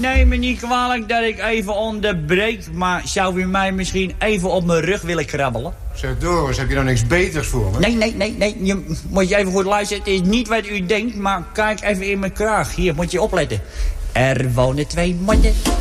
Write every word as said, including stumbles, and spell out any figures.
neem me niet kwalijk dat ik even onderbreek, maar zou u mij misschien even op mijn rug willen krabbelen? Zeg Doris, heb je nou niks beters voor me? Nee, nee, nee, nee. Je, moet je even goed luisteren. Het is niet wat u denkt, maar kijk even in mijn kraag. Hier, moet je opletten. Er wonen twee mannen